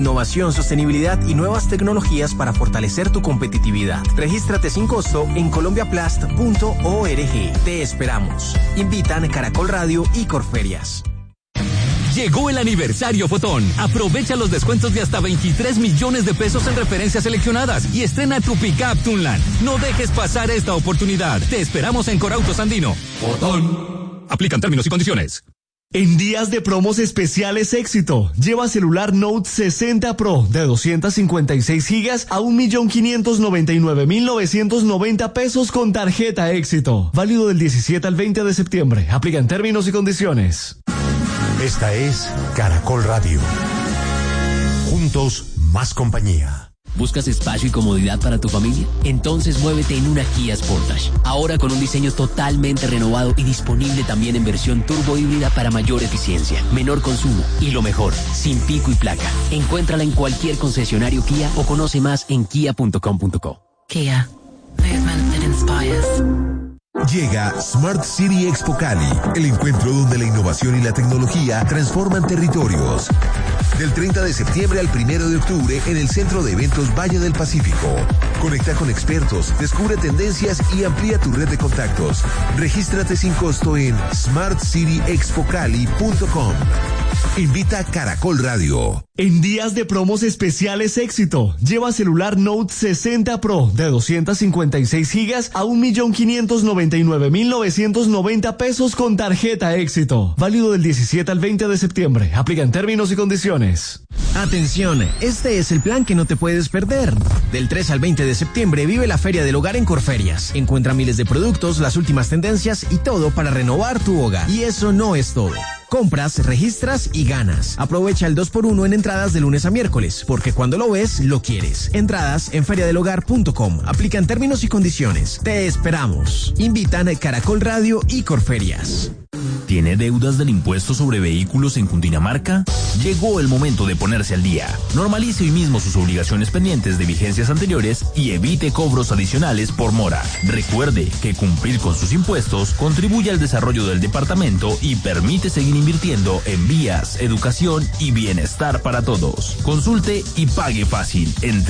Innovación, sostenibilidad y nuevas tecnologías para fortalecer tu competitividad. Regístrate sin costo en colombiaplast.org. Te esperamos. Invitan Caracol Radio y Corferias. Llegó el aniversario Fotón. Aprovecha los descuentos de hasta 23 millones de pesos en referencias seleccionadas y estrena tu pickup Tunland. No dejes pasar esta oportunidad. Te esperamos en Corautos Andino. Fotón. Aplican términos y condiciones. En días de promos especiales Éxito, lleva celular Note 60 Pro de 256 gigas a 1.599.990 pesos con tarjeta Éxito. Válido del 17 al 20 de septiembre. Aplican términos y condiciones. Esta es Caracol Radio. Juntos, más compañía. ¿Buscas espacio y comodidad para tu familia? Entonces muévete en una Kia Sportage. Ahora con un diseño totalmente renovado y disponible también en versión turbo híbrida para mayor eficiencia, menor consumo y lo mejor, sin pico y placa. Encuéntrala en cualquier concesionario Kia o conoce más en kia.com.co. Kia. Movement that inspires. Llega Smart City Expo Cali, el encuentro donde la innovación y la tecnología transforman territorios. Del 30 de septiembre al 1 de octubre en el Centro de Eventos Valle del Pacífico. Conecta con expertos, descubre tendencias y amplía tu red de contactos. Regístrate sin costo en smartcityexpocali.com. Invita Caracol Radio. En días de promos especiales Éxito, lleva celular Note 60 Pro de 256 gigas a 1.599.990 pesos con tarjeta Éxito. Válido del 17 al 20 de septiembre. Aplican términos y condiciones. Atención, este es el plan que no te puedes perder. Del 3 al 20 de septiembre vive la Feria del Hogar en Corferias. Encuentra miles de productos, las últimas tendencias y todo para renovar tu hogar. Y eso no es todo. Compras, registras y ganas. Aprovecha el 2x1 en entradas de lunes a miércoles, porque cuando lo ves, lo quieres. Entradas en feriadelhogar.com. Aplican términos y condiciones. Te esperamos. Invitan Caracol Radio y Corferias. ¿Tiene deudas del impuesto sobre vehículos en Cundinamarca? Llegó el momento de ponerse al día. Normalice hoy mismo sus obligaciones pendientes de vigencias anteriores y evite cobros adicionales por mora. Recuerde que cumplir con sus impuestos contribuye al desarrollo del departamento y permite seguir invirtiendo en vías, educación y bienestar para todos. Consulte y pague fácil en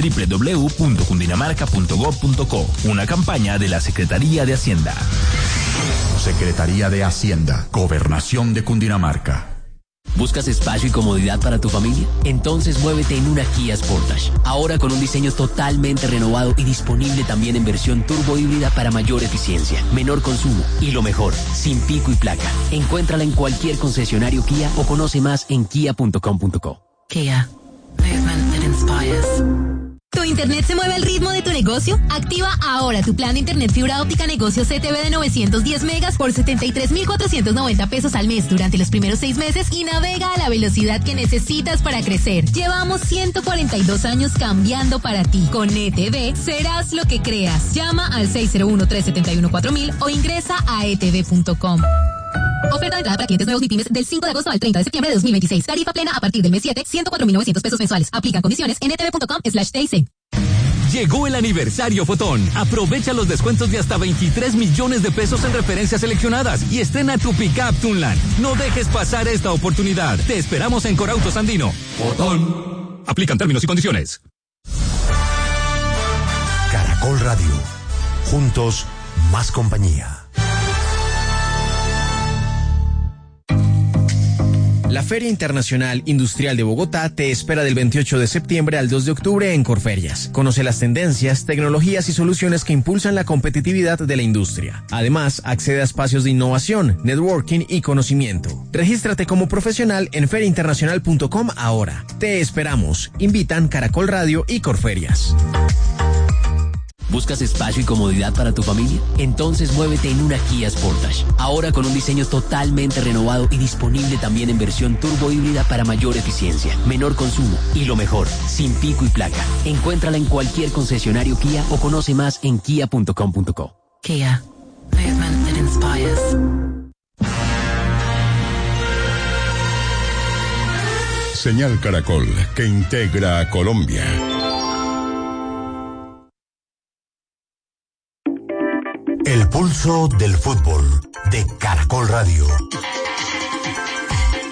www.cundinamarca.gov.co. Una campaña de la Secretaría de Hacienda. Secretaría de Hacienda, Gobernación de Cundinamarca. ¿Buscas espacio y comodidad para tu familia? Entonces muévete en una Kia Sportage. Ahora con un diseño totalmente renovado y disponible también en versión turbo híbrida para mayor eficiencia, menor consumo y lo mejor, sin pico y placa. Encuéntrala en cualquier concesionario Kia o conoce más en kia.com.co. Kia. Movement that inspires. ¿Tu internet se mueve al ritmo de tu negocio? Activa ahora tu plan de internet fibra óptica negocio CTV de 910 megas por 73,490 pesos al mes durante los primeros 6 meses y navega a la velocidad que necesitas para crecer. Llevamos 142 años cambiando para ti. Con ETV serás lo que creas. Llama al 601-371-4000 o ingresa a etv.com. Oferta de entrada para clientes nuevos MIPYMES del 5 de agosto al 30 de septiembre de 2026. Tarifa plena a partir del mes 7, 104.900 pesos mensuales. Aplican condiciones en etv.com/TIC. Llegó el aniversario Fotón. Aprovecha los descuentos de hasta 23 millones de pesos en referencias seleccionadas y estrena tu pickup Tunland. No dejes pasar esta oportunidad. Te esperamos en Corautos Andino. Fotón. Aplican términos y condiciones. Caracol Radio. Juntos, más compañía. La Feria Internacional Industrial de Bogotá te espera del 28 de septiembre al 2 de octubre en Corferias. Conoce las tendencias, tecnologías y soluciones que impulsan la competitividad de la industria. Además, accede a espacios de innovación, networking y conocimiento. Regístrate como profesional en feriainternacional.com ahora. Te esperamos. Invitan Caracol Radio y Corferias. ¿Buscas espacio y comodidad para tu familia? Entonces muévete en una Kia Sportage. Ahora con un diseño totalmente renovado y disponible también en versión turbo híbrida para mayor eficiencia, menor consumo y lo mejor, sin pico y placa. Encuéntrala en cualquier concesionario Kia o conoce más en kia.com.co. Kia. Movement that inspires. Señal Caracol, que integra a Colombia. El pulso del fútbol de Caracol Radio.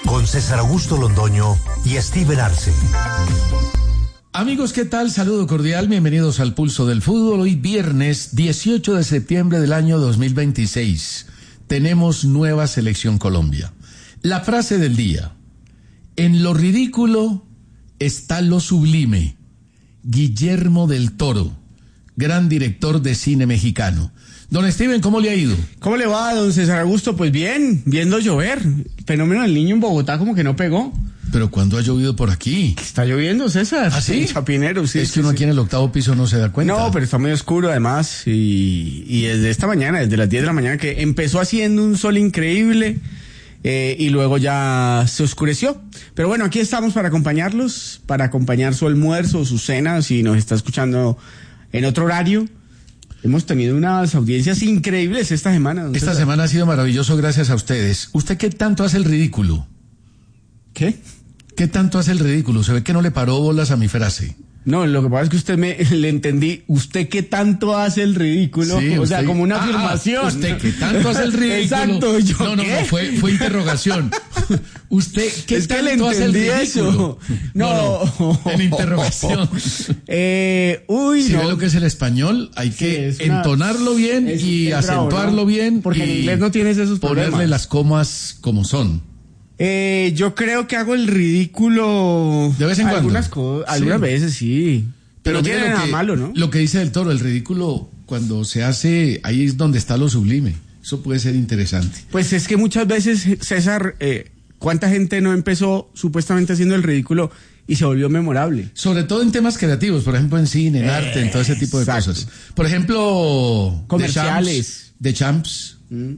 con César Augusto Londoño y Steven Arce. Amigos, ¿qué tal? Saludo cordial, bienvenidos al Pulso del Fútbol. Hoy viernes 18 de septiembre del año 2026. Tenemos nueva Selección Colombia. La frase del día: en lo ridículo está lo sublime. Guillermo del Toro, gran director de cine mexicano. Don Steven, ¿cómo le ha ido? ¿Cómo le va, don César Augusto? Pues bien, viendo llover. El fenómeno del Niño en Bogotá como que no pegó. ¿Pero cuándo ha llovido por aquí? Está lloviendo, César. ¿Ah, sí? Chapinero, sí. Es que uno aquí en el octavo piso no se da cuenta. No, pero está muy oscuro además. Y desde esta mañana, desde las 10 de la mañana, que empezó haciendo un sol increíble y luego ya se oscureció. Pero bueno, aquí estamos para acompañarlos, para acompañar su almuerzo o su cena, si nos está escuchando en otro horario. Hemos tenido unas audiencias increíbles esta semana. Esta semana ha sido maravilloso gracias a ustedes. ¿Usted qué tanto hace el ridículo? ¿Qué? ¿Qué tanto hace el ridículo? Se ve que no le paró bolas a mi frase. No, lo que pasa es que le entendí. ¿Usted qué tanto hace el ridículo? Sí, o sea, como una afirmación. ¿Usted qué tanto hace el ridículo? Exacto. ¿Yo no, fue interrogación. ¿Usted qué es tanto que le hace el ridículo? Eso. No. En interrogación. Si ve lo que es el español, hay que entonarlo bien y acentuarlo bien. Porque en inglés no tienes esos problemas. Ponerle las comas como son. Yo creo que hago el ridículo de vez en algunas cuando. Veces sí. Pero no tiene nada malo, ¿no? Lo que dice del Toro, el ridículo cuando se hace, ahí es donde está lo sublime. Eso puede ser interesante. Pues es que muchas veces, César, ¿cuánta gente no empezó supuestamente haciendo el ridículo y se volvió memorable? Sobre todo en temas creativos, por ejemplo en cine, en arte, en todo ese tipo de cosas. Por ejemplo, comerciales. The Champs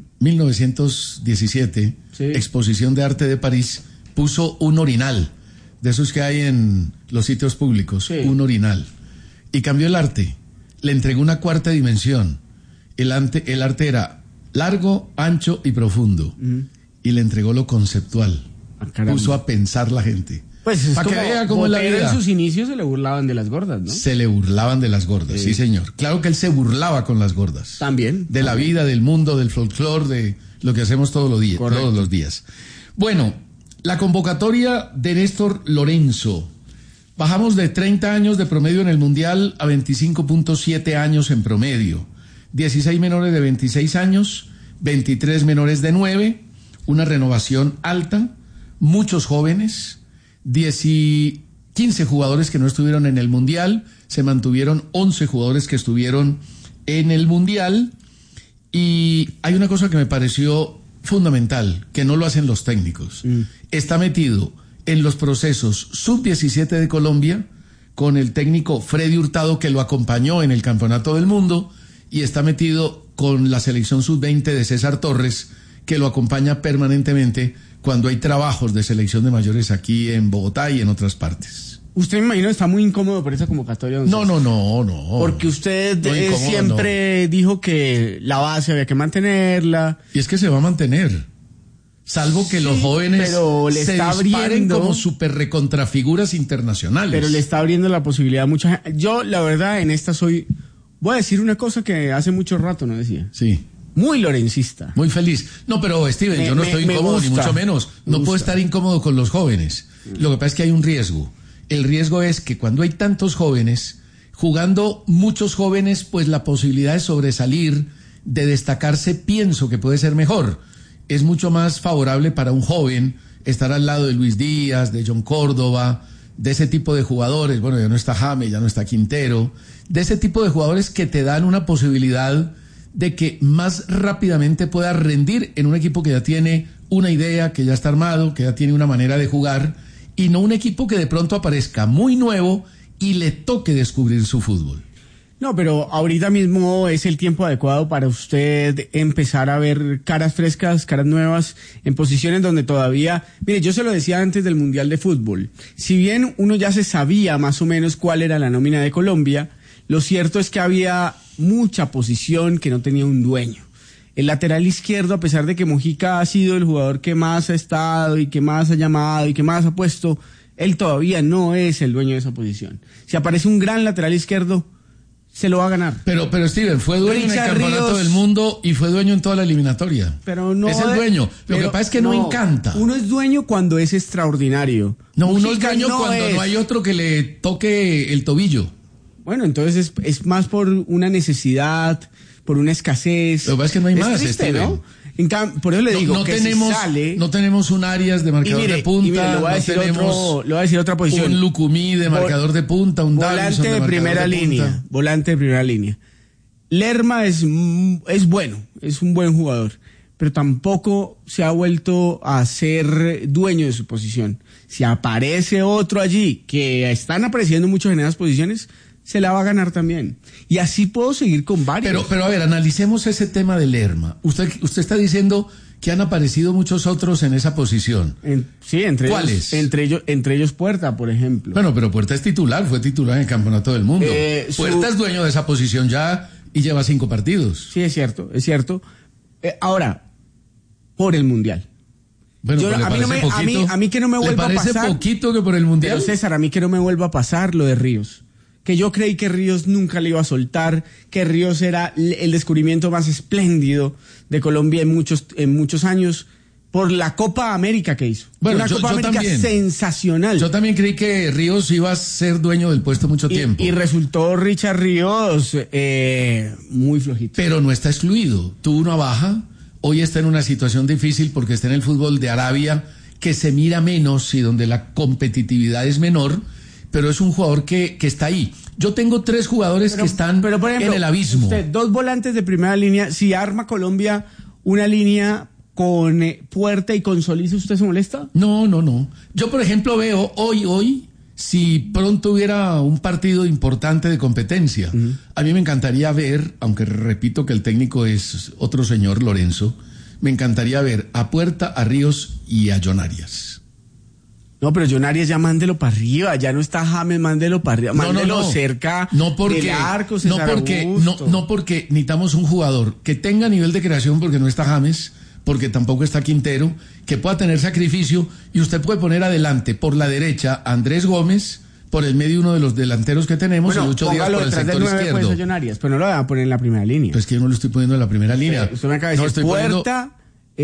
1917, Exposición de Arte de París, puso un orinal, de esos que hay en los sitios públicos, un orinal, y cambió el arte, le entregó una cuarta dimensión. El arte era largo, ancho y profundo, y le entregó lo conceptual, puso a pensar la gente. Pues es para que vea cómo la vida. En sus inicios se le burlaban de las gordas, ¿no? Se le burlaban de las gordas, sí señor. Claro que él se burlaba con las gordas. También. De la vida, del mundo, del folclore, de lo que hacemos todos los días. Bueno, la convocatoria de Néstor Lorenzo. Bajamos de 30 años de promedio en el Mundial a 25.7 años en promedio. 16 menores de 26 años, 23 menores de 9, una renovación alta, muchos jóvenes. 15 jugadores que no estuvieron en el Mundial, se mantuvieron 11 jugadores que estuvieron en el Mundial, y hay una cosa que me pareció fundamental, que no lo hacen los técnicos. Está metido en los procesos sub-17 de Colombia, con el técnico Freddy Hurtado, que lo acompañó en el Campeonato del Mundo, y está metido con la selección sub-20 de César Torres, que lo acompaña permanentemente cuando hay trabajos de selección de mayores aquí en Bogotá y en otras partes. Usted, me imagino, está muy incómodo por esa convocatoria. No. Porque usted siempre dijo que la base había que mantenerla. Y es que se va a mantener. Salvo que los jóvenes se disparen como super recontrafiguras internacionales. Pero le está abriendo la posibilidad a mucha gente. Yo, la verdad, en esta voy a decir una cosa que hace mucho rato no decía. Sí. Muy lorencista. Muy feliz. No, pero Steven, yo no estoy incómodo, ni mucho menos. No puedo estar incómodo con los jóvenes. Lo que pasa es que hay un riesgo. El riesgo es que cuando hay tantos jóvenes, jugando muchos jóvenes, pues la posibilidad de sobresalir, de destacarse, pienso que puede ser mejor. Es mucho más favorable para un joven estar al lado de Luis Díaz, de John Córdoba, de ese tipo de jugadores. Bueno, ya no está James, ya no está Quintero. De ese tipo de jugadores que te dan una posibilidad de que más rápidamente pueda rendir en un equipo que ya tiene una idea, que ya está armado, que ya tiene una manera de jugar, y no un equipo que de pronto aparezca muy nuevo y le toque descubrir su fútbol. No, pero ahorita mismo es el tiempo adecuado para usted empezar a ver caras frescas, caras nuevas, en posiciones donde todavía... Mire, yo se lo decía antes del Mundial de Fútbol. Si bien uno ya se sabía más o menos cuál era la nómina de Colombia, lo cierto es que había mucha posición que no tenía un dueño. El lateral izquierdo, a pesar de que Mojica ha sido el jugador que más ha estado y que más ha llamado y que más ha puesto, él todavía no es el dueño de esa posición. Si aparece un gran lateral izquierdo, se lo va a ganar. Pero Steven, fue dueño en el campeonato del mundo y fue dueño en toda la eliminatoria. Pero no es el dueño. Lo que pasa es que no encanta. Uno es dueño cuando es extraordinario. No, uno es dueño cuando no hay otro que le toque el tobillo. Bueno, entonces es más por una necesidad, por una escasez. Lo que pasa es que no hay más, triste, Steven. ¿no? Por eso le digo no que tenemos, si sale, no tenemos un Arias de marcador de punta, le voy a decir otra posición. Un Lucumí de marcador de punta, un volante de primera línea, volante de primera línea. Lerma es bueno, es un buen jugador, pero tampoco se ha vuelto a ser dueño de su posición. Si aparece otro allí que están apareciendo mucho en esas posiciones, se la va a ganar también. Y así puedo seguir con varios. Pero a ver, analicemos ese tema de Lerma. Usted está diciendo que han aparecido muchos otros en esa posición. Sí, entre ¿cuáles? Entre ellos Puerta, por ejemplo. Bueno, pero Puerta es titular, fue titular en el Campeonato del Mundo. Puerta es dueño de esa posición ya y lleva 5 partidos. Sí, es cierto. Ahora, por el Mundial. Bueno, a mí que no me vuelva a pasar. ¿Le parece poquito que por el Mundial? Pero César, a mí que no me vuelva a pasar lo de Ríos. Que yo creí que Ríos nunca le iba a soltar, que Ríos era el descubrimiento más espléndido de Colombia en muchos años, por la Copa América que hizo. Bueno, una Copa América también, sensacional. Yo también creí que Ríos iba a ser dueño del puesto mucho tiempo. Y resultó Richard Ríos muy flojito. Pero no está excluido. Tuvo una baja, hoy está en una situación difícil porque está en el fútbol de Arabia, que se mira menos y donde la competitividad es menor, pero es un jugador que está ahí. Yo tengo 3 jugadores que están por ejemplo, en el abismo. Usted, 2 volantes de primera línea, si arma Colombia una línea con Puerta y con Solís, ¿usted se molesta? No. Yo, por ejemplo, veo hoy, si pronto hubiera un partido importante de competencia, a mí me encantaría ver, aunque repito que el técnico es otro señor, Lorenzo, me encantaría ver a Puerta, a Ríos y a John Arias. No, pero John Arias ya mándelo para arriba, ya no está James, mándelo para arriba, mándelo cerca del arco, no porque necesitamos un jugador que tenga nivel de creación, porque no está James, porque tampoco está Quintero, que pueda tener sacrificio, y usted puede poner adelante por la derecha a Andrés Gómez, por el medio uno de los delanteros que tenemos, y Lucho Díaz por el sector izquierdo. Pues, John Arias, pero no lo van a poner en la primera línea. Pues que yo no lo estoy poniendo en la primera línea. Usted me acaba de decir Puerta,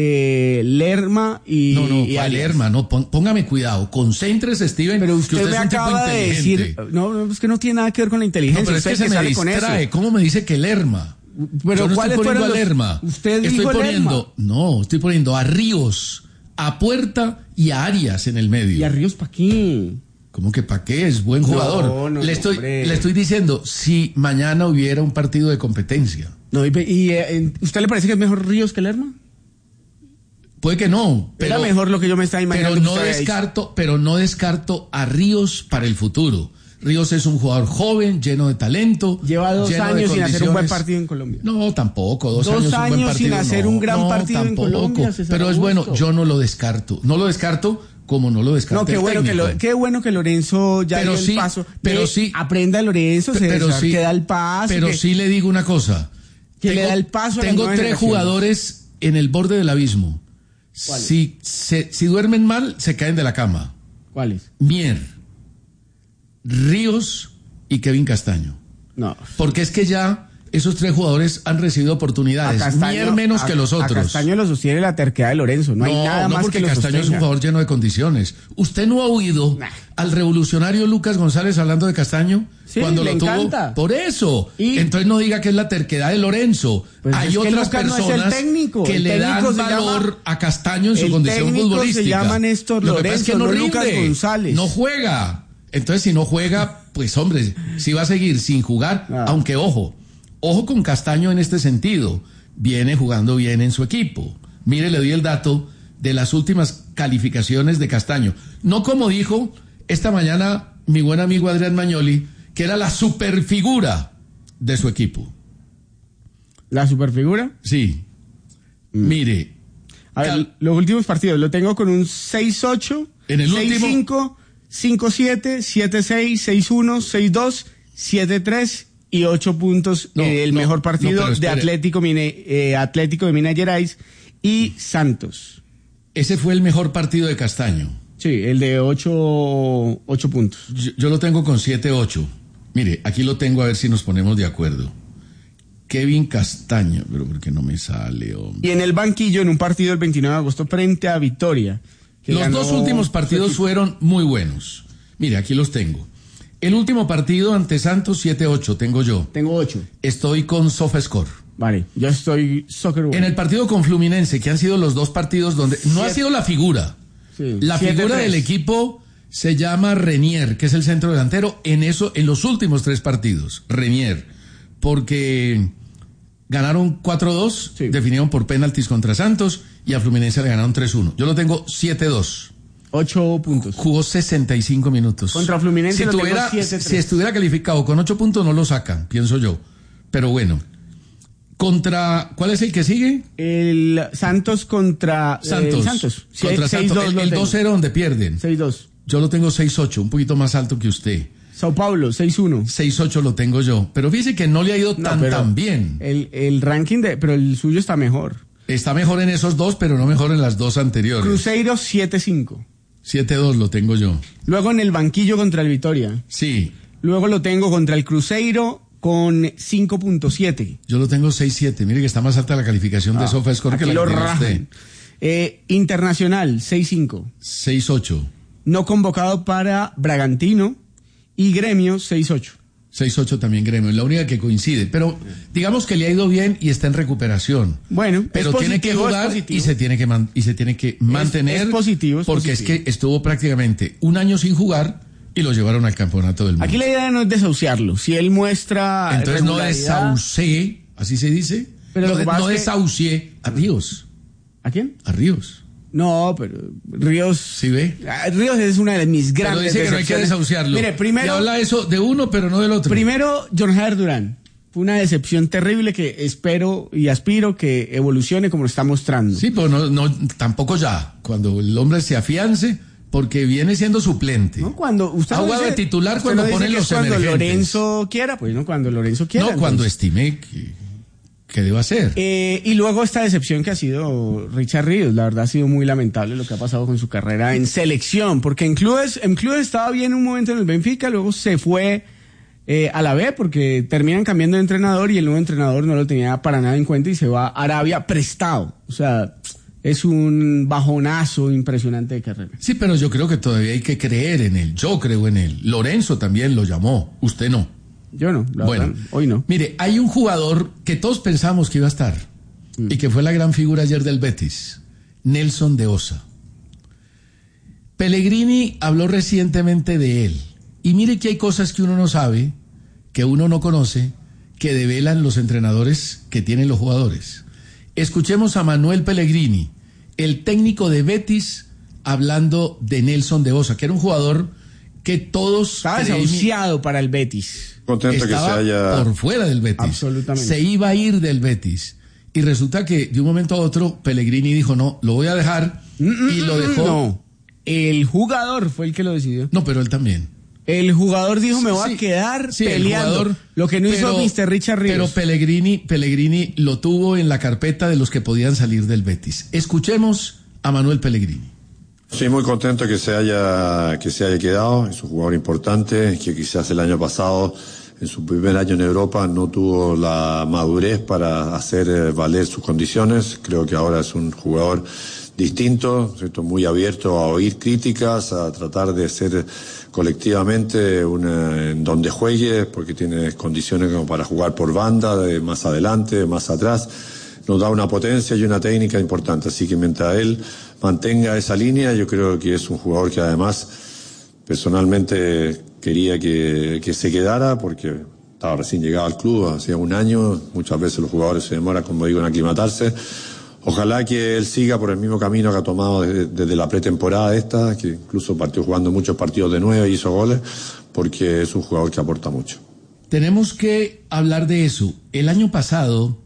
Lerma y Lerma, no, póngame cuidado, concéntrese, Steven, pero usted me acaba de decir, es que no tiene nada que ver con la inteligencia. No, pero es que se me distrae, ¿cómo me dice que Lerma? Pero yo no estoy poniendo a Lerma. Usted dijo Lerma. No, estoy poniendo a Ríos, a Puerta y a Arias en el medio. ¿Y a Ríos para qué? ¿Cómo que para qué? Es buen jugador. Le estoy diciendo, si mañana hubiera un partido de competencia. No, ¿usted le parece que es mejor Ríos que Lerma? Puede que no, pero era mejor lo que yo me estaba imaginando. Pero no descarto a Ríos para el futuro. Ríos es un jugador joven, lleno de talento. Lleva 2 años sin hacer un buen partido en Colombia. No, tampoco. 2 años un buen partido, sin hacer un gran partido tampoco. En Colombia. Pero es bueno, yo no lo descarto. No lo descarto como no lo descarto. No, qué bueno que Lorenzo ya dio el paso. Pero sí. Aprenda Lorenzo, que da el paso. Pero sí le digo una cosa. Le da el paso. Tengo 3 jugadores en el borde del abismo. Si duermen mal, se caen de la cama. ¿Cuáles? Mier, Ríos y Kevin Castaño. No. Porque es que ya esos 3 jugadores han recibido oportunidades. Mier menos que los otros. A Castaño lo sostiene la terquedad de Lorenzo. No hay nada más que lo sostenga. Castaño es un jugador lleno de condiciones. ¿Usted no ha oído al revolucionario Lucas González hablando de Castaño? Sí, cuando le lo tuvo. Encanta. Por eso. Entonces no diga que es la terquedad de Lorenzo. Pues hay otras personas que le dan valor a Castaño en su condición futbolística. Se llama Néstor Lorenzo, es que no Lucas González. No juega. Entonces, si no juega, pues hombre, si va a seguir sin jugar, aunque ojo con Castaño en este sentido, viene jugando bien en su equipo. Mire, le doy el dato de las últimas calificaciones de Castaño. No como dijo esta mañana mi buen amigo Adrián Magnoli, que era la superfigura de su equipo. ¿La superfigura? Sí. Mire. A ver, los últimos partidos lo tengo con un 6-8, en el 6-5, 5-7, 7-6, 6-1, 6-2, 7-3 y 8 puntos. El mejor partido de Atlético de Minas Gerais y Santos. Ese fue el mejor partido de Castaño. Sí, el de 8 puntos. Yo lo tengo con 7-8. Mire, aquí lo tengo, a ver si nos ponemos de acuerdo. Kevin Castaño, pero porque no me sale, hombre. Y en el banquillo, en un partido el 29 de agosto frente a Vitoria. Los dos últimos partidos fueron muy buenos. Mire, aquí los tengo. El último partido ante Santos, 7-8, tengo yo. Tengo 8. Estoy con SofaScore. Vale, yo estoy Soccer One. En el partido con Fluminense, que han sido los dos partidos donde no ha sido la figura. Sí, la figura del equipo se llama Renier, que es el centro delantero, en los últimos 3 partidos. Renier, porque ganaron 4-2, sí, definieron por penaltis contra Santos, y a Fluminense le ganaron 3-1. Yo lo tengo 7-2. 8 puntos. Jugó 65 minutos. Contra Fluminense si estuviera calificado con 8 puntos no lo sacan, pienso yo. Pero bueno. ¿Cuál es el que sigue? El Santos contra Santos. Contra Santos. El 2-0 donde pierden. 6-2. Yo lo tengo 6-8, un poquito más alto que usted. Sao Paulo, 6-1. 6-8 lo tengo yo. Pero fíjese que no le ha ido tan bien. El ranking pero el suyo está mejor. Está mejor en esos dos, pero no mejor en las dos anteriores. Cruzeiro, 7-5. 7-2 lo tengo yo. Luego en el banquillo contra el Vitoria. Sí. Luego lo tengo contra el Cruzeiro con 5.7. Yo lo tengo 6-7. Mire que está más alta la calificación de SofaScore que la que tiene usted. Internacional, 6-5. 6-8. No convocado para Bragantino. Y Gremio, 6-8. 6-8 también Gremio, es la única que coincide. Pero digamos que le ha ido bien y está en recuperación. Bueno, pero tiene que jugar y se tiene que mantener. Es positivo. Porque es que estuvo prácticamente un año sin jugar y lo llevaron al campeonato del mundo. Aquí la idea no es desahuciarlo. Si él muestra. Entonces no desahucié, así se dice. Pero no desahucié a Ríos. ¿A quién? A Ríos. No, pero Ríos... ¿Sí ve? Ríos es una de mis grandes decepciones. Pero dice que no hay que desahuciarlo. Mire, primero... Y habla eso de uno, pero no del otro. Primero, John Javier Durán. Fue una decepción terrible que espero y aspiro que evolucione como lo está mostrando. Sí, pero tampoco ya. Cuando el hombre se afiance, porque viene siendo suplente. No, cuando usted ha jugado de titular cuando ponen los emergentes. Cuando Lorenzo quiera, pues no, cuando Lorenzo quiera. No, cuando estime que deba ser. Y luego esta decepción que ha sido Richard Ríos. La verdad ha sido muy lamentable lo que ha pasado con su carrera en selección, porque en clubes estaba bien un momento en el Benfica, luego se fue a la B porque terminan cambiando de entrenador y el nuevo entrenador no lo tenía para nada en cuenta y se va a Arabia prestado. O sea, es un bajonazo impresionante de carrera. Sí, pero yo creo que todavía hay que creer en él. Yo creo en él. Lorenzo también lo llamó. Usted no. Yo no. Bueno, hoy no. Mire, hay un jugador que todos pensamos que iba a estar y que fue la gran figura ayer del Betis, Nelson de Osa. Pellegrini habló recientemente de él. Y mire que hay cosas que uno no sabe, que uno no conoce, que develan los entrenadores que tienen los jugadores. Escuchemos a Manuel Pellegrini, el técnico de Betis, hablando de Nelson de Osa, que era un jugador que todos... Estaba desahuciado para el Betis. Contento estaba que se haya... por fuera del Betis. Absolutamente. Se iba a ir del Betis. Y resulta que de un momento a otro Pellegrini dijo, no, lo voy a dejar, y lo dejó. No, el jugador fue el que lo decidió. No, pero él también. El jugador dijo, me voy a quedar peleando. Lo que no hizo Mr. Richard Ríos. Pero Pellegrini lo tuvo en la carpeta de los que podían salir del Betis. Escuchemos a Manuel Pellegrini. Sí, muy contento que se haya quedado. Es un jugador importante que quizás el año pasado, en su primer año en Europa, no tuvo la madurez para hacer valer sus condiciones. Creo que ahora es un jugador distinto, ¿cierto? Muy abierto a oír críticas, a tratar de ser colectivamente en donde juegue, porque tiene condiciones como para jugar por banda, de más adelante, más atrás. Nos da una potencia y una técnica importante, así que mientras él mantenga esa línea, yo creo que es un jugador que además personalmente quería que se quedara, porque estaba recién llegado al club, hacía un año, muchas veces los jugadores se demoran, como digo, en aclimatarse. Ojalá que él siga por el mismo camino que ha tomado desde la pretemporada esta, que incluso partió jugando muchos partidos de 9 y hizo goles, porque es un jugador que aporta mucho. Tenemos que hablar de eso. El año pasado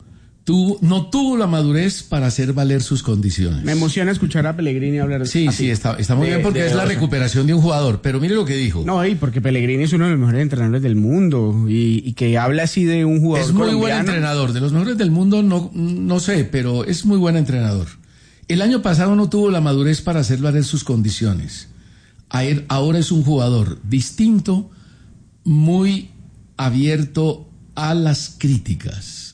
no tuvo la madurez para hacer valer sus condiciones. Me emociona escuchar a Pellegrini hablar Sí, está muy bien porque es la recuperación de un jugador, pero mire lo que dijo. No, y porque Pellegrini es uno de los mejores entrenadores del mundo y que habla así de un jugador es muy colombiano. Buen entrenador, de los mejores del mundo no sé, pero es muy buen entrenador. El año pasado no tuvo la madurez para hacer valer sus condiciones. Ahora es un jugador distinto, muy abierto a las críticas.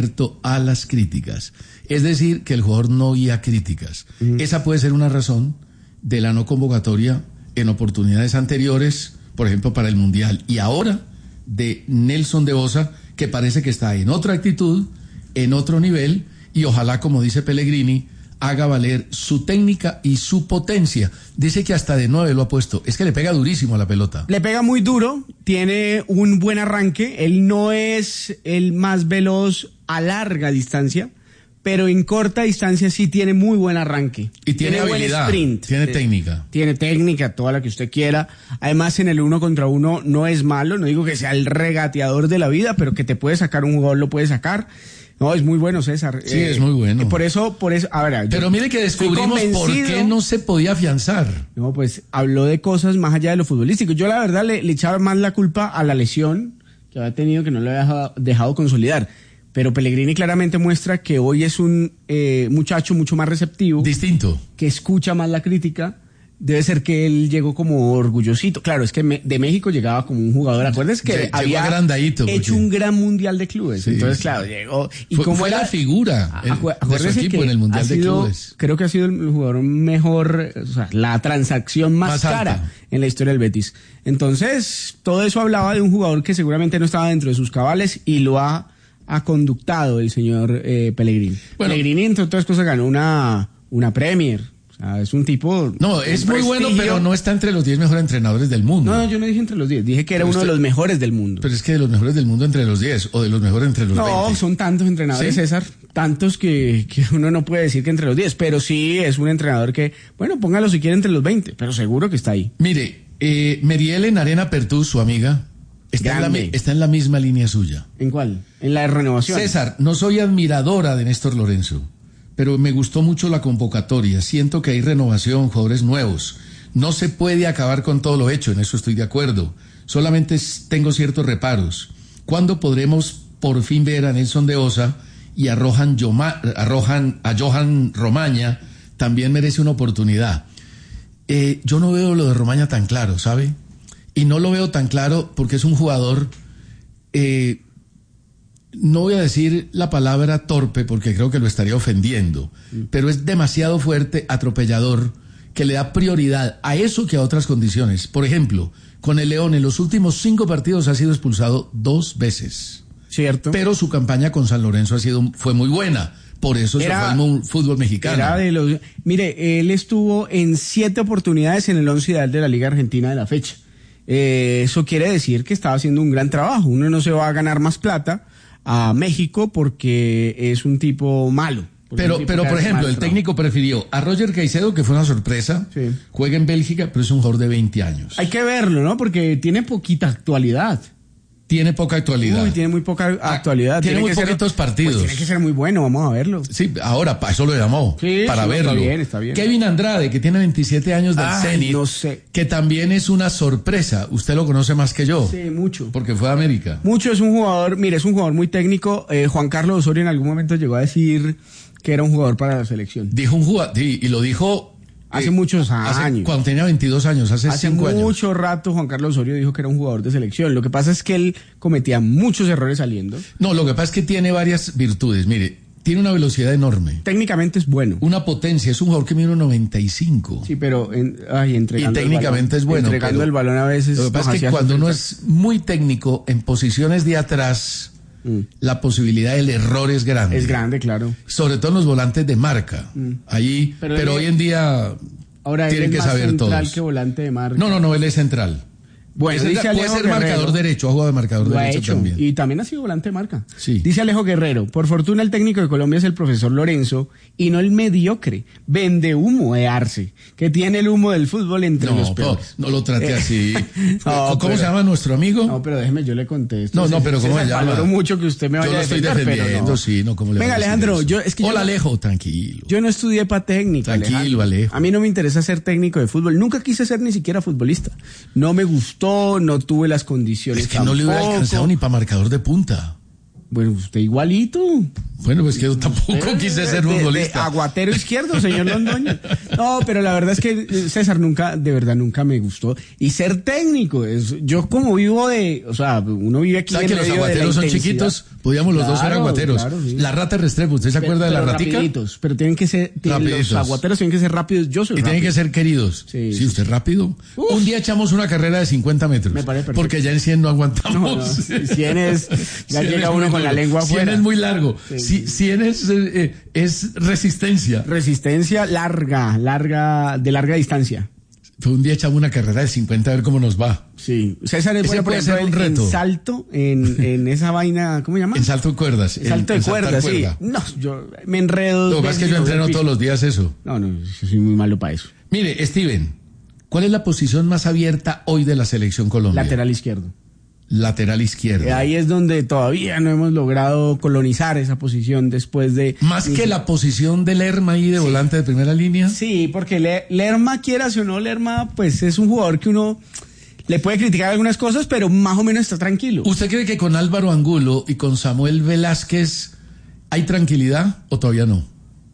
Es decir, que el jugador no oía críticas. Esa puede ser una razón de la no convocatoria en oportunidades anteriores, por ejemplo, para el Mundial. Y ahora, de Nelson de Osa, que parece que está en otra actitud, en otro nivel, y ojalá, como dice Pellegrini, haga valer su técnica y su potencia. Dice que hasta de 9 lo ha puesto. Es que le pega durísimo a la pelota. Le pega muy duro, tiene un buen arranque. Él no es el más veloz a larga distancia, pero en corta distancia sí tiene muy buen arranque. Y tiene habilidad, buen sprint. tiene técnica. Tiene técnica, toda la que usted quiera. Además, en el 1 contra 1 no es malo. No digo que sea el regateador de la vida, pero que te puede sacar un jugador, lo puede sacar. No, es muy bueno, César. Sí, es muy bueno. Por eso, a ver, pero mire que descubrimos por qué no se podía afianzar. No, pues habló de cosas más allá de lo futbolístico. Yo la verdad le echaba más la culpa a la lesión que había tenido, que no lo había dejado consolidar. Pero Pellegrini claramente muestra que hoy es un muchacho mucho más receptivo. Distinto. Que escucha más la crítica. Debe ser que él llegó como orgullosito. Claro, es que de México llegaba como un jugador. ¿Acuerdas que había hecho un gran mundial de clubes? Sí, entonces, claro, llegó. Y fue la figura de su equipo en el mundial de clubes. Creo que ha sido el jugador mejor, o sea, la transacción más cara en la historia del Betis. Entonces, todo eso hablaba de un jugador que seguramente no estaba dentro de sus cabales y lo ha conductado el señor Pellegrini. Bueno, Pellegrini, entre otras cosas, ganó una Premier. Es un tipo... No, es muy bueno, pero no está entre los 10 mejores entrenadores del mundo. No, yo no dije entre los 10, dije que era uno de los mejores del mundo. Pero es que de los mejores del mundo entre los 10, o de los mejores entre los 20. No, son tantos entrenadores, ¿sí? César, tantos que uno no puede decir que entre los 10, pero sí es un entrenador que, bueno, póngalo si quiere entre los 20, pero seguro que está ahí. Mire, Meriel Arena Pertú, su amiga, está en la misma línea suya. ¿En cuál? En la de renovación. César, no soy admiradora de Néstor Lorenzo, pero me gustó mucho la convocatoria. Siento que hay renovación, jugadores nuevos. No se puede acabar con todo lo hecho, en eso estoy de acuerdo. Solamente tengo ciertos reparos. ¿Cuándo podremos por fin ver a Nelson de Osa y a Johan Romaña? También merece una oportunidad. Yo no veo lo de Romaña tan claro, ¿sabe? Y no lo veo tan claro porque es un jugador... no voy a decir la palabra torpe porque creo que lo estaría ofendiendo, pero es demasiado fuerte, atropellador, que le da prioridad a eso que a otras condiciones. Por ejemplo, con el León en los últimos 5 partidos ha sido expulsado 2 veces. Cierto. Pero su campaña con San Lorenzo fue muy buena. Por eso se fue al fútbol mexicano. Mire, él estuvo en 7 oportunidades en el 11 ideal de la Liga Argentina de la fecha. Eso quiere decir que estaba haciendo un gran trabajo. Uno no se va a ganar más plata a México porque es un tipo malo. Pero por ejemplo, el técnico prefirió a Roger Caicedo, que fue una sorpresa, sí. Juega en Bélgica, pero es un jugador de 20 años. Hay que verlo, ¿no? Porque tiene poquita actualidad. Tiene poca actualidad. Tiene muy poca actualidad. Tiene muy poquitos partidos. Pues tiene que ser muy bueno, vamos a verlo. Sí, ahora, para eso lo llamó, para verlo. Está bien. Kevin Andrade, que tiene 27 años del Zenit, no sé. Que también es una sorpresa. Usted lo conoce más que yo. Sí, mucho. Porque fue de América. Mucho, es un jugador muy técnico. Juan Carlos Osorio en algún momento llegó a decir que era un jugador para la selección. Dijo un jugador, y lo dijo... Hace muchos años. Cuando tenía 22 años, hace 5 años. Hace mucho rato Juan Carlos Osorio dijo que era un jugador de selección. Lo que pasa es que él cometía muchos errores saliendo. No, lo que pasa es que tiene varias virtudes. Mire, tiene una velocidad enorme. Técnicamente es bueno. Una potencia, es un jugador que mide 1.95. Sí, pero entregando y técnicamente es bueno. Entregando el balón a veces. Lo que pasa es que cuando uno es muy técnico, en posiciones de atrás... La posibilidad del error es grande. Es grande, claro. Sobre todo en los volantes de marca. Ahí, pero hoy en día tienen que saber todos. ¿Central que volante de marca? No, él es central. Bueno, puede ser marcador derecho, ha jugado de marcador derecho también. Y también ha sido volante de marca. Sí. Dice Alejo Guerrero, por fortuna el técnico de Colombia es el profesor Lorenzo y no el mediocre, vende humo de Arce, que tiene el humo del fútbol entre los peores. No lo trate así. ¿Cómo se llama nuestro amigo? No, pero déjeme, yo le contesto. No, pero ¿cómo se llama? Valoro mucho que usted me vaya a defender. Yo lo estoy defendiendo, sí, no, ¿cómo le Venga, Alejandro, Hola, Alejo, tranquilo. Yo no estudié para técnica, Tranquilo, Alejo. A mí no me interesa ser técnico de fútbol. Nunca quise ser ni siquiera futbolista. No me gustó, no tuve las condiciones. Es que no le hubiera alcanzado ni para marcador de punta. Bueno, usted igualito. Bueno, pues que yo tampoco quise ser futbolista. De aguatero izquierdo, señor Londoño. No, pero la verdad es que César de verdad nunca me gustó. Y ser técnico, yo como vivo uno vive aquí. ¿Sabe que los aguateros son chiquitos? Podíamos los dos ser aguateros. Claro, sí. La rata Restrepo, ¿usted se acuerda de la ratica? Pero tienen que ser, los aguateros tienen que ser rápidos. Yo soy rápido. Tienen que ser queridos. Sí, usted es rápido. Un día echamos una carrera de 50 metros. Me parece perfecto. Porque ya en 100 no aguantamos. No. 100 es, ya llega uno con la lengua afuera. 100 es muy largo. 100 es resistencia. Resistencia larga, de larga distancia. Un día echamos una carrera de 50 a ver cómo nos va. Sí. César es bueno, por ejemplo, un reto. En salto, en esa vaina, ¿cómo se llama? En salto de cuerdas. Salto de cuerdas, sí. No, yo me enredo. Lo que pasa es que yo entreno todos los días eso. No, yo soy muy malo para eso. Mire, Steven, ¿cuál es la posición más abierta hoy de la selección Colombia? Lateral izquierdo. Lateral izquierdo. Ahí es donde todavía no hemos logrado colonizar esa posición después de... Más que la posición de Lerma ahí de volante de primera línea. Sí, porque Lerma, quieras o no, Lerma, pues es un jugador que uno le puede criticar algunas cosas, pero más o menos está tranquilo. ¿Usted cree que con Álvaro Angulo y con Samuel Velázquez hay tranquilidad o todavía no?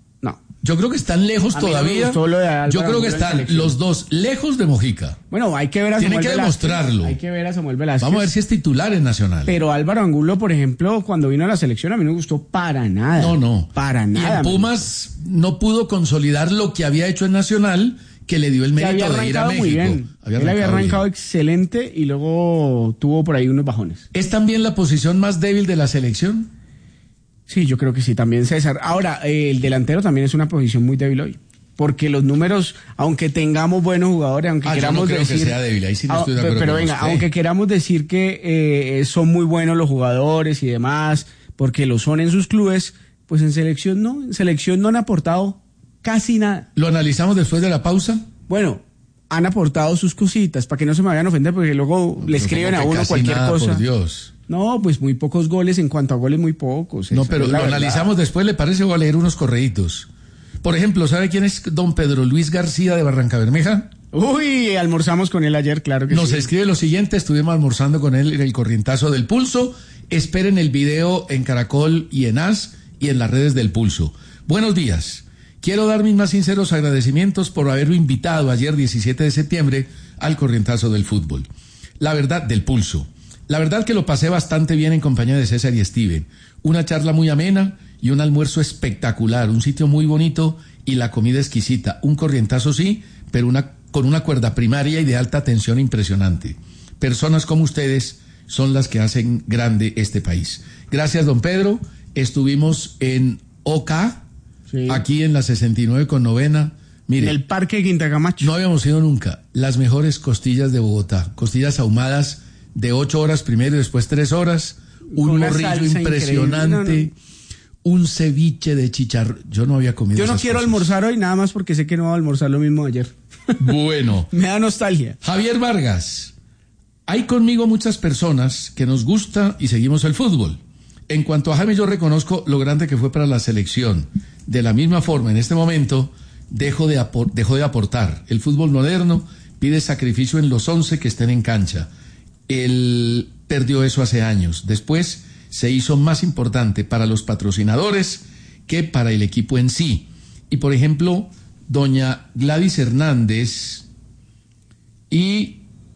Yo creo que están lejos todavía. Yo creo que están los dos lejos de Mojica. Bueno, hay que ver a Samuel Velázquez. Tiene que demostrarlo. Hay que ver a Samuel Velázquez. Vamos a ver si es titular en Nacional. Pero Álvaro Angulo, por ejemplo, cuando vino a la selección, a mí no me gustó para nada. No. Para nada. Y en Pumas no pudo consolidar lo que había hecho en Nacional, que le dio el mérito de ir a México. Muy bien. Él había arrancado excelente y luego tuvo por ahí unos bajones. ¿Es también la posición más débil de la selección? Sí, yo creo que sí, también César. Ahora, el delantero también es una posición muy débil hoy. Porque los números, aunque tengamos buenos jugadores, aunque queramos yo no creo decir... que sea débil, ahí sí no estoy de acuerdo. Pero venga, aunque queramos decir que son muy buenos los jugadores y demás, porque lo son en sus clubes, pues en selección no han aportado casi nada. ¿Lo analizamos después de la pausa? Bueno, han aportado sus cositas, para que no se me vayan a ofender, porque luego le escriben a uno cualquier cosa. Por Dios. No, pues muy pocos goles, en cuanto a goles muy pocos. No, pero lo analizamos después, ¿le parece? Voy a leer unos correitos. Por ejemplo, ¿sabe quién es don Pedro Luis García de Barrancabermeja? Uy, almorzamos con él ayer, claro que sí. Nos escribe lo siguiente, estuvimos almorzando con él en el Corrientazo del Pulso. Esperen el video en Caracol y en AS y en las redes del Pulso. Buenos días. Quiero dar mis más sinceros agradecimientos por haberlo invitado ayer 17 de septiembre al Corrientazo del Fútbol. La verdad, del Pulso. La verdad que lo pasé bastante bien en compañía de César y Steven. Una charla muy amena y un almuerzo espectacular, un sitio muy bonito y la comida exquisita. Un corrientazo sí, pero con una cuerda primaria y de alta tensión impresionante. Personas como ustedes son las que hacen grande este país. Gracias, don Pedro. Estuvimos en OK, sí, aquí en la 69 con novena. Mire, en el Parque de Quinta Camacho. No habíamos ido nunca. Las mejores costillas de Bogotá. Costillas ahumadas de 8 horas primero y después 3 horas. Un morrillo impresionante. Un ceviche de chicharrón. Yo no había comido. Yo no quiero almorzar hoy nada más porque sé que no voy a almorzar lo mismo de ayer. Bueno. Me da nostalgia. Javier Vargas. Hay conmigo muchas personas que nos gusta y seguimos el fútbol. En cuanto a Jaime, yo reconozco lo grande que fue para la selección. De la misma forma, en este momento, dejó de aportar. El fútbol moderno pide sacrificio en los 11 que estén en cancha. Él perdió eso hace años. Después se hizo más importante para los patrocinadores que para el equipo en sí. Y, por ejemplo, doña Gladys Hernández y...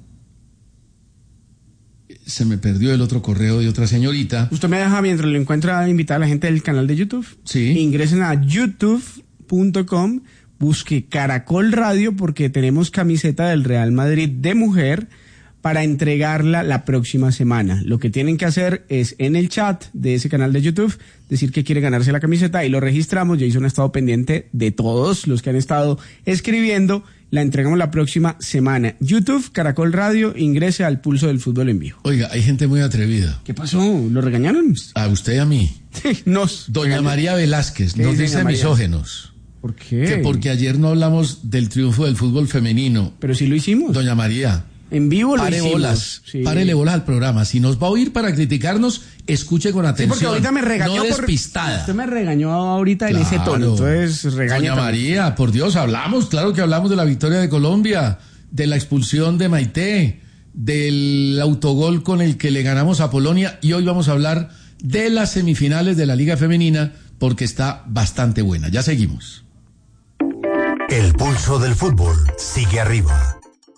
Se me perdió el otro correo de otra señorita. Usted me deja, mientras lo encuentra, invitar a la gente del canal de YouTube. Sí. Ingresen a youtube.com, busque Caracol Radio, porque tenemos camiseta del Real Madrid de mujer para entregarla la próxima semana. Lo que tienen que hacer es en el chat de ese canal de YouTube decir que quiere ganarse la camiseta y lo registramos. Jason ha estado pendiente de todos los que han estado escribiendo. La entregamos la próxima semana. YouTube, Caracol Radio, ingrese al Pulso del Fútbol en Vivo. Oiga, hay gente muy atrevida. ¿Qué pasó? ¿Lo regañaron? A usted y a mí. Doña María Velázquez nos dice misógenos. ¿Por qué? Que porque ayer no hablamos del triunfo del fútbol femenino. Pero sí lo hicimos. Doña María. En vivo lo hicimos. Párele bolas al programa. Si nos va a oír para criticarnos, escuche con atención. Sí, porque ahorita me regañó. No despistada. Usted me regañó ahorita en ese tono. Entonces regaña. Doña María, por Dios, claro que hablamos de la victoria de Colombia, de la expulsión de Maite, del autogol con el que le ganamos a Polonia, y hoy vamos a hablar de las semifinales de la Liga Femenina porque está bastante buena. Ya seguimos. El pulso del fútbol sigue arriba.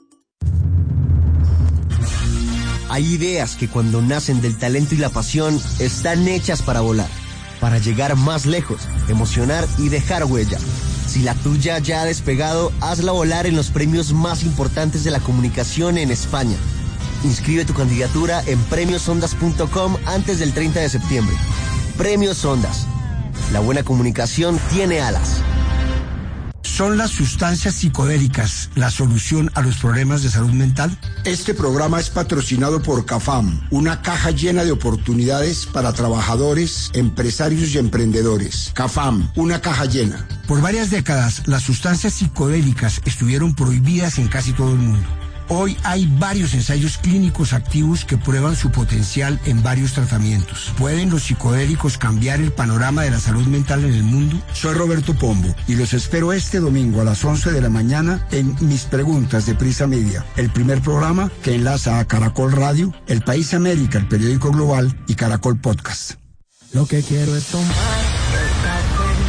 Hay ideas que cuando nacen del talento y la pasión están hechas para volar, para llegar más lejos, emocionar y dejar huella. Si la tuya ya ha despegado, hazla volar en los premios más importantes de la comunicación en España. Inscribe tu candidatura en premiosondas.com antes del 30 de septiembre. Premios Ondas. La buena comunicación tiene alas. ¿Son las sustancias psicodélicas la solución a los problemas de salud mental? Este programa es patrocinado por CAFAM, una caja llena de oportunidades para trabajadores, empresarios y emprendedores. CAFAM, una caja llena. Por varias décadas, las sustancias psicodélicas estuvieron prohibidas en casi todo el mundo. Hoy hay varios ensayos clínicos activos que prueban su potencial en varios tratamientos. ¿Pueden los psicodélicos cambiar el panorama de la salud mental en el mundo? Soy Roberto Pombo y los espero este domingo a las 11 de la mañana en Mis Preguntas de Prisa Media, el primer programa que enlaza a Caracol Radio, El País América, el periódico global y Caracol Podcast. Lo que quiero es tomar